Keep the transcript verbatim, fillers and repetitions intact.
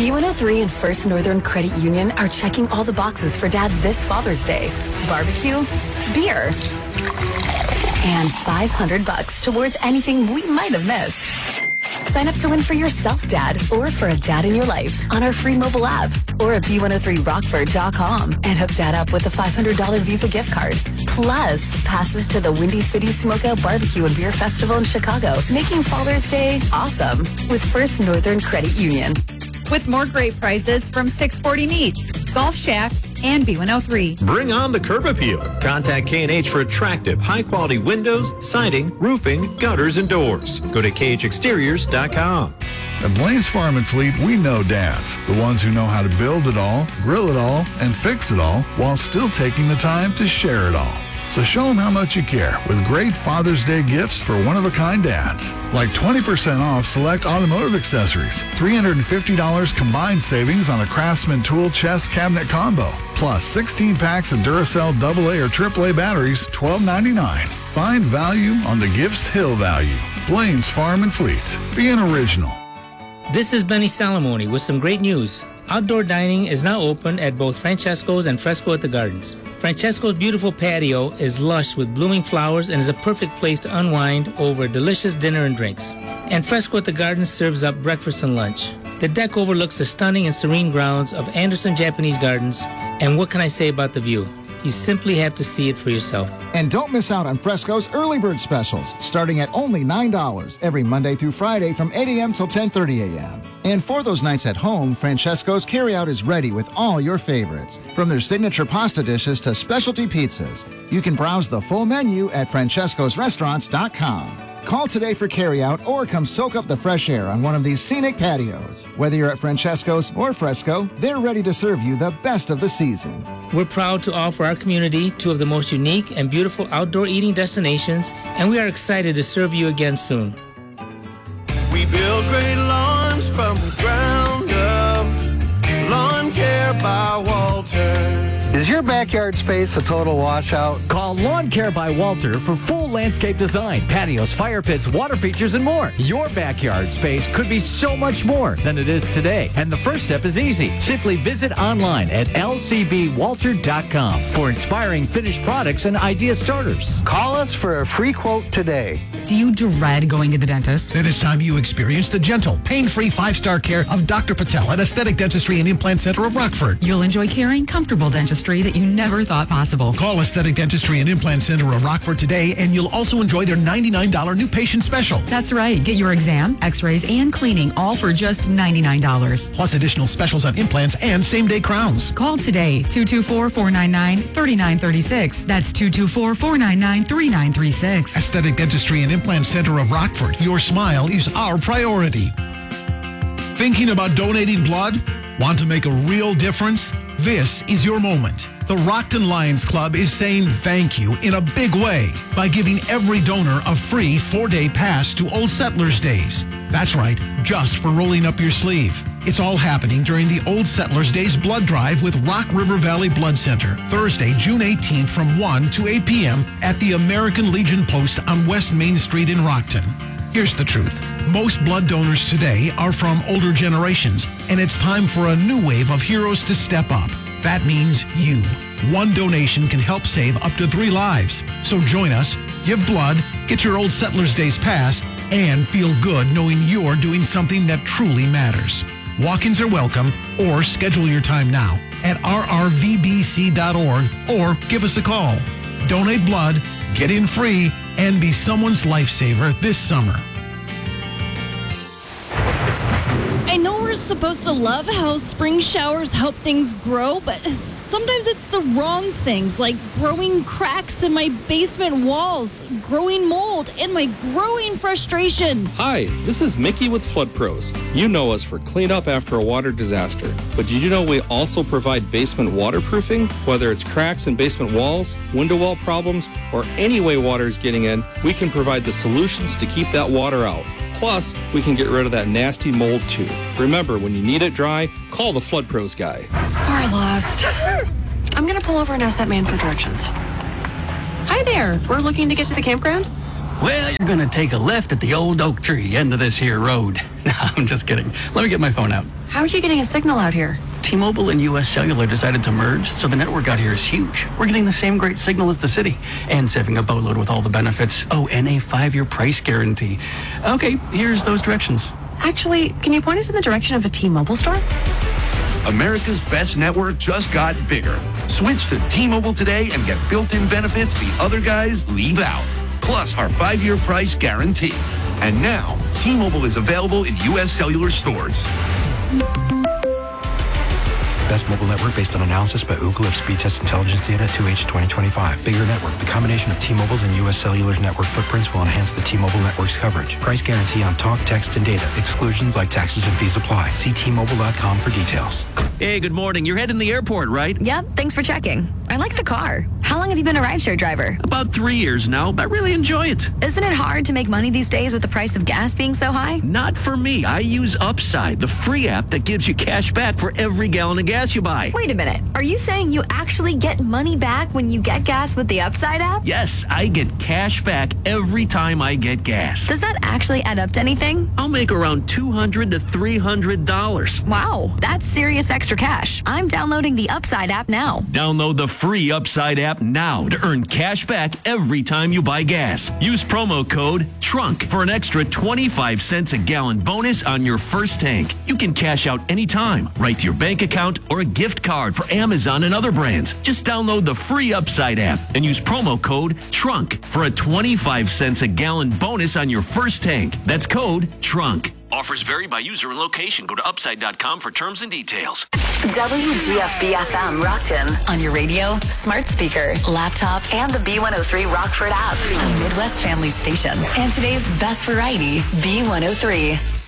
B one oh three and First Northern Credit Union are checking all the boxes for Dad this Father's Day. Barbecue, beer, and five hundred bucks towards anything we might have missed. Sign up to win for yourself, Dad, or for a dad in your life on our free mobile app or at B one oh three rockford dot com and hook Dad up with a five hundred dollars Visa gift card. Plus, passes to the Windy City Smokeout Barbecue and Beer Festival in Chicago, making Father's Day awesome with First Northern Credit Union. With more great prizes from six forty Meats, Golf Shack, and B one oh three. Bring on the curb appeal. Contact K and H for attractive, high-quality windows, siding, roofing, gutters, and doors. Go to K H exteriors dot com. At Blaine's Farm and Fleet, we know dads, the ones who know how to build it all, grill it all, and fix it all while still taking the time to share it all. So show them how much you care with great Father's Day gifts for one-of-a-kind dads. Like twenty percent off select automotive accessories, three hundred fifty dollars combined savings on a Craftsman tool chest cabinet combo, plus sixteen packs of Duracell double A or triple A batteries, twelve ninety-nine. Find value on the Gifts Hill value. Blaine's Farm and Fleet. Be an original. This is Benny Salamoni with some great news. Outdoor dining is now open at both Francesco's and Fresco at the Gardens. Francesco's beautiful patio is lush with blooming flowers and is a perfect place to unwind over a delicious dinner and drinks. And Fresco at the Gardens serves up breakfast and lunch. The deck overlooks the stunning and serene grounds of Anderson Japanese Gardens. And what can I say about the view? You simply have to see it for yourself. And don't miss out on Fresco's early bird specials, starting at only nine dollars every Monday through Friday from eight a.m. till ten thirty a.m. And for those nights at home, Francesco's carryout is ready with all your favorites, from their signature pasta dishes to specialty pizzas. You can browse the full menu at francescos restaurants dot com. Call today for carryout or come soak up the fresh air on one of these scenic patios. Whether you're at Francesco's or Fresco, they're ready to serve you the best of the season. We're proud to offer our community two of the most unique and beautiful outdoor eating destinations, and we are excited to serve you again soon. We build great lawns from the ground up. Lawn Care by Walter. Is your backyard space a total washout? Call Lawn Care by Walter for full landscape design, patios, fire pits, water features, and more. Your backyard space could be so much more than it is today. And the first step is easy. Simply visit online at L C B walter dot com for inspiring finished products and idea starters. Call us for a free quote today. Do you dread going to the dentist? Then it's time you experience the gentle, pain-free five-star care of Doctor Patel at Aesthetic Dentistry and Implant Center of Rockford. You'll enjoy caring, comfortable dentistry that you never thought possible. Call Aesthetic Dentistry and Implant Center of Rockford today, and you'll also enjoy their ninety-nine dollars new patient special. That's right. Get your exam, x-rays, and cleaning all for just ninety-nine dollars. Plus additional specials on implants and same-day crowns. Call today, two two four, four nine nine, three nine three six. That's two two four, four nine nine, three nine three six. Aesthetic Dentistry and Implant Center of Rockford. Your smile is our priority. Thinking about donating blood? Want to make a real difference? This is your moment. The Rockton Lions Club is saying thank you in a big way by giving every donor a free four-day pass to Old Settlers Days. That's right, just for rolling up your sleeve. It's all happening during the Old Settlers Days blood drive with Rock River Valley Blood Center, Thursday, June eighteenth from one to eight p.m. at the American Legion Post on West Main Street in Rockton. Here's the truth. Most blood donors today are from older generations, and it's time for a new wave of heroes to step up. That means you. One donation can help save up to three lives. So join us, give blood, get your Old Settlers Days pass, and feel good knowing you're doing something that truly matters. Walk-ins are welcome, or schedule your time now at r r v b c dot org or give us a call. Donate blood, get in free, and be someone's lifesaver this summer. I know we're supposed to love how spring showers help things grow, but sometimes it's the wrong things, like growing cracks in my basement walls, growing mold, and my growing frustration. Hi, this is Mickey with Flood Pros. You know us for cleanup after a water disaster. But did you know we also provide basement waterproofing? Whether it's cracks in basement walls, window well problems, or any way water is getting in, we can provide the solutions to keep that water out. Plus, we can get rid of that nasty mold too. Remember, when you need it dry, call the Flood Pros guy. We're lost. I'm gonna pull over and ask that man for directions. Hi there. We're looking to get to the campground. Well, you're going to take a left at the old oak tree end of this here road. No, I'm just kidding. Let me get my phone out. How are you getting a signal out here? T-Mobile and U S Cellular decided to merge, so the network out here is huge. We're getting the same great signal as the city, and saving a boatload with all the benefits. Oh, and a five-year price guarantee. Okay, here's those directions. Actually, can you point us in the direction of a T-Mobile store? America's best network just got bigger. Switch to T-Mobile today and get built-in benefits the other guys leave out. Plus our five-year price guarantee. And now, T-Mobile is available in U S Cellular stores. Best mobile network based on analysis by Ookla of speed test intelligence data two H twenty twenty-five. Bigger network. The combination of T-Mobile's and U S Cellular's network footprints will enhance the T-Mobile network's coverage. Price guarantee on talk, text, and data. Exclusions like taxes and fees apply. See T Mobile dot com for details. Hey, good morning. You're heading to the airport, right? Yep, thanks for checking. I like the car. How long have you been a rideshare driver? About three years now. I really enjoy it. Isn't it hard to make money these days with the price of gas being so high? Not for me. I use Upside, the free app that gives you cash back for every gallon of gas you buy. Wait a minute. Are you saying you actually get money back when you get gas with the Upside app? Yes, I get cash back every time I get gas. Does that actually add up to anything? I'll make around two hundred to three hundred dollars. Wow, that's serious extra cash. I'm downloading the Upside app now. Download the free Upside app now to earn cash back every time you buy gas. Use promo code TRUNK for an extra twenty-five cents a gallon bonus on your first tank. You can cash out anytime, right to your bank account or a gift card for Amazon and other brands. Just download the free Upside app and use promo code TRUNK for a twenty-five cents a gallon bonus on your first tank. That's code TRUNK. Offers vary by user and location. Go to upside dot com for terms and details. W G F B F M Rockton on your radio, smart speaker, laptop, and the B one oh three Rockford app. A Midwest family station. And today's best variety, B one oh three.